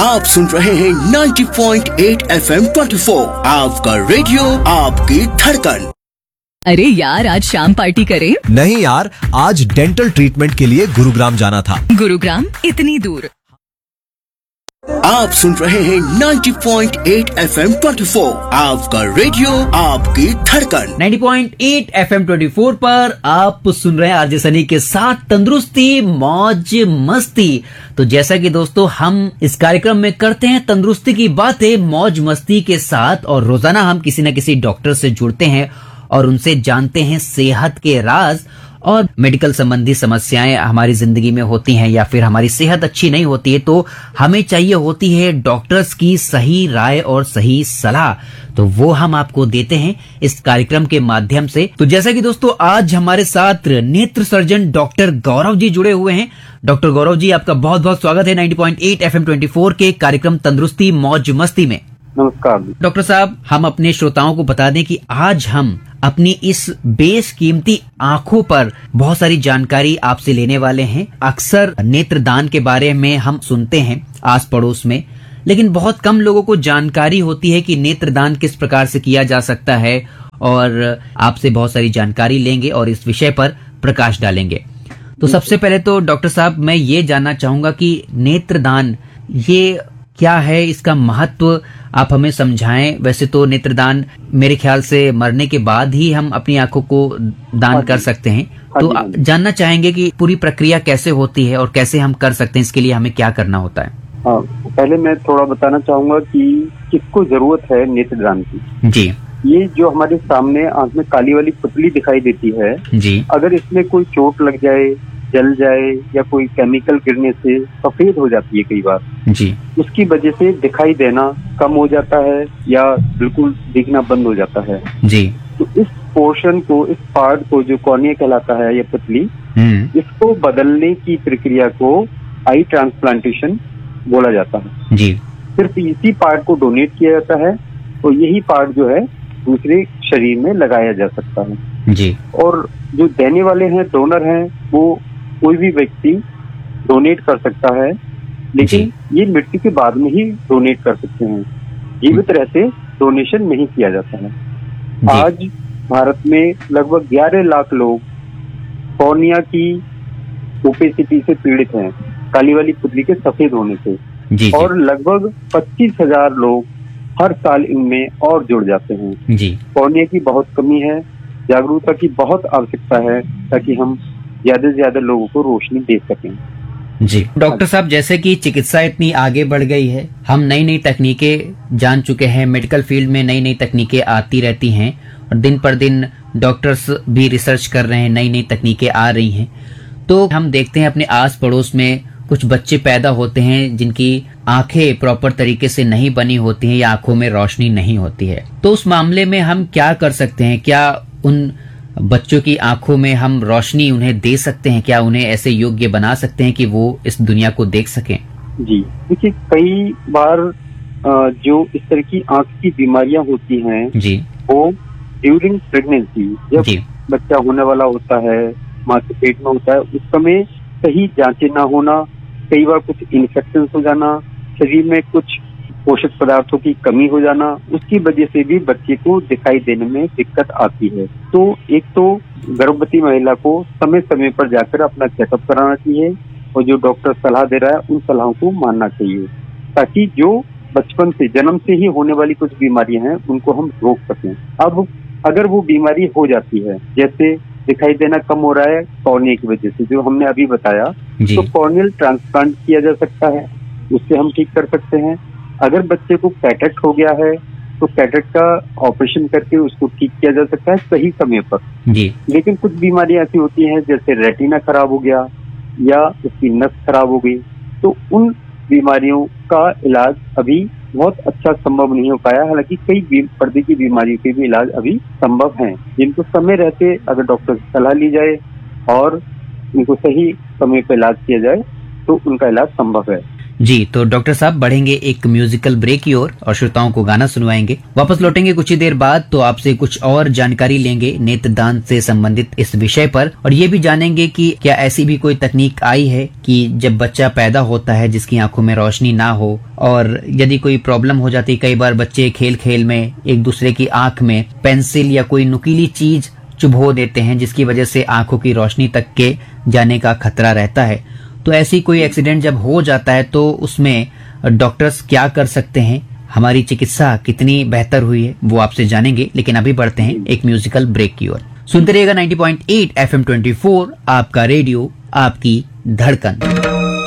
आप सुन रहे हैं 90.8 FM 24, आपका रेडियो आपकी धड़कन। अरे यार, आज शाम पार्टी करें? नहीं यार, आज डेंटल ट्रीटमेंट के लिए गुरुग्राम जाना था। गुरुग्राम इतनी दूर? आप सुन रहे हैं 90.8 FM 24, आपका रेडियो आपकी धड़कन। 90.8 FM 24 पर आप सुन रहे हैं आरजे सनी के साथ तंदुरुस्ती मौज मस्ती। तो जैसा कि दोस्तों हम इस कार्यक्रम में करते हैं तंदुरुस्ती की बातें मौज मस्ती के साथ, और रोजाना हम किसी न किसी डॉक्टर से जुड़ते हैं और उनसे जानते हैं सेहत के राज और मेडिकल संबंधी समस्याएं हमारी जिंदगी में होती हैं या फिर हमारी सेहत अच्छी नहीं होती है तो हमें चाहिए होती है डॉक्टर्स की सही राय और सही सलाह। तो वो हम आपको देते हैं इस कार्यक्रम के माध्यम से। तो जैसा कि दोस्तों आज हमारे साथ नेत्र सर्जन डॉक्टर गौरव जी जुड़े हुए हैं। डॉक्टर गौरव जी, आपका बहुत बहुत स्वागत है 90.8 FM 24 के कार्यक्रम तंदुरुस्ती मौज मस्ती में। नमस्कार डॉक्टर साहब, हम अपने श्रोताओं को बता दें कि आज हम अपनी इस बेशकीमती आंखों पर बहुत सारी जानकारी आपसे लेने वाले हैं। अक्सर नेत्रदान के बारे में हम सुनते हैं आस पड़ोस में, लेकिन बहुत कम लोगों को जानकारी होती है कि नेत्रदान किस प्रकार से किया जा सकता है, और आपसे बहुत सारी जानकारी लेंगे और इस विषय पर प्रकाश डालेंगे। तो सबसे पहले तो डॉक्टर साहब, मैं ये जानना चाहूंगा कि नेत्रदान ये क्या है, इसका महत्व आप हमें समझाएं। वैसे तो नेत्रदान मेरे ख्याल से मरने के बाद ही हम अपनी आंखों को दान कर सकते हैं, तो जानना चाहेंगे कि पूरी प्रक्रिया कैसे होती है और कैसे हम कर सकते हैं, इसके लिए हमें क्या करना होता है। पहले मैं थोड़ा बताना चाहूंगा कि किसको जरूरत है नेत्रदान की। जी, ये जो हमारे सामने आंख में काली वाली पुतली दिखाई देती है जी, अगर इसमें कोई चोट लग जाए, जल जाए या कोई केमिकल गिरने से सफेद हो जाती है कई बार जी, उसकी वजह से दिखाई देना कम हो जाता है या बिल्कुल दिखना बंद हो जाता है जी। तो इस पोर्शन को, इस पार्ट को जो कॉर्निया कहलाता है या पुतली, इसको बदलने की प्रक्रिया को आई ट्रांसप्लांटेशन बोला जाता है जी। सिर्फ इसी पार्ट को डोनेट किया जाता है और यही पार्ट जो है दूसरे शरीर में लगाया जा सकता है जी। और जो देने वाले हैं, डोनर हैं, वो कोई भी व्यक्ति डोनेट कर सकता है, लेकिन ये मृत्यु के बाद में ही डोनेट कर सकते हैं। जीवित रहते डोनेशन नहीं किया जाता है। आज भारत में लगभग 11 लाख लोग कॉर्निया की ओपेसिटी से पीड़ित हैं, काली वाली पुतली के सफेद होने से, और लगभग 25,000 लोग हर साल इनमें और जुड़ जाते हैं। कॉर्निया की बहुत कमी है, जागरूकता की बहुत आवश्यकता है ताकि हम ज्यादा से ज्यादा लोगों को रोशनी दे सकें। जी डॉक्टर साहब, जैसे कि चिकित्सा इतनी आगे बढ़ गई है, हम नई नई तकनीकें जान चुके हैं, मेडिकल फील्ड में नई नई तकनीकें आती रहती हैं और दिन पर दिन डॉक्टर्स भी रिसर्च कर रहे हैं, नई नई तकनीकें आ रही हैं। तो हम देखते हैं अपने आस पड़ोस में कुछ बच्चे पैदा होते हैं जिनकी आंखें प्रॉपर तरीके से नहीं बनी होती हैं या आंखों में रोशनी नहीं होती है। तो उस मामले में हम क्या कर सकते हैं? क्या उन बच्चों की आंखों में हम रोशनी उन्हें दे सकते हैं? क्या उन्हें ऐसे योग्य बना सकते हैं कि वो इस दुनिया को देख सकें? जी देखिए, कई बार जो इस तरह की आंख की बीमारियां होती हैं जी, वो ड्यूरिंग प्रेगनेंसी, जब बच्चा होने वाला होता है, माँ के पेट में होता है, उस समय सही जांचें ना होना, कई बार कुछ इन्फेक्शन हो जाना, शरीर में कुछ पोषक पदार्थों की कमी हो जाना, उसकी वजह से भी बच्चे को दिखाई देने में दिक्कत आती है। तो एक तो गर्भवती महिला को समय समय पर जाकर अपना चेकअप कराना चाहिए और जो डॉक्टर सलाह दे रहा है उन सलाहों को मानना चाहिए, ताकि जो बचपन से, जन्म से ही होने वाली कुछ बीमारियां हैं उनको हम रोक सकें। अब अगर वो बीमारी हो जाती है, जैसे दिखाई देना कम हो रहा है कॉर्निया की वजह से, जो हमने अभी बताया, तो कॉर्नियल ट्रांसप्लांट किया जा सकता है, उससे हम ठीक कर सकते हैं। अगर बच्चे को कैटरेक्ट हो गया है तो कैटरेक्ट का ऑपरेशन करके उसको ठीक किया जा सकता है सही समय पर जी। लेकिन कुछ बीमारियां ऐसी होती हैं जैसे रेटिना खराब हो गया या उसकी नस खराब हो गई, तो उन बीमारियों का इलाज अभी बहुत अच्छा संभव नहीं हो पाया। हालांकि कई पर्दे की बीमारियों के भी इलाज अभी संभव हैं, जिनको समय रहते अगर डॉक्टर से सलाह ली जाए और उनको सही समय पर इलाज किया जाए तो उनका इलाज संभव है। जी, तो डॉक्टर साहब बढ़ेंगे एक म्यूजिकल ब्रेक की ओर और श्रोताओं को गाना सुनवाएंगे। वापस लौटेंगे कुछ ही देर बाद तो आपसे कुछ और जानकारी लेंगे नेत्रदान से संबंधित इस विषय पर, और ये भी जानेंगे कि क्या ऐसी भी कोई तकनीक आई है कि जब बच्चा पैदा होता है जिसकी आंखों में रोशनी ना हो, और यदि कोई प्रॉब्लम हो जाती, कई बार बच्चे खेल खेल में एक दूसरे की आंख में पेंसिल या कोई नुकीली चीज चुभो देते हैं जिसकी वजह से आंखों की रोशनी तक के जाने का खतरा रहता है। तो ऐसी कोई एक्सीडेंट जब हो जाता है तो उसमें डॉक्टर्स क्या कर सकते हैं, हमारी चिकित्सा कितनी बेहतर हुई है, वो आपसे जानेंगे। लेकिन अभी बढ़ते हैं एक म्यूजिकल ब्रेक की ओर। सुनते रहिएगा 90.8 FM 24 आपका रेडियो आपकी धड़कन।